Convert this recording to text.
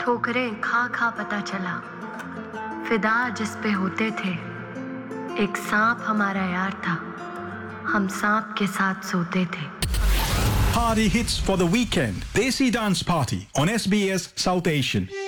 ठोकरें खा खा पता चला, फिदा जिस पे होते थे। एक सांप हमारा यार था, हम सांप के साथ सोते थे। Party hits for the weekend. Desi Dance Party on SBS South Asian.